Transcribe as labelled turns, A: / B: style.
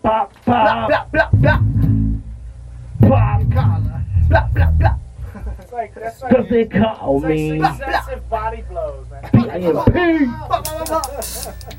A: Pop,
B: Blah,
A: pop,
B: blah, blah, blah.
A: pop.
B: Collar. Blah, blah, blah.
C: That's
A: Cause they call
C: it's like
A: me
C: successive body blows, man.
A: P.I.M.P.
B: Blah, blah, blah, blah.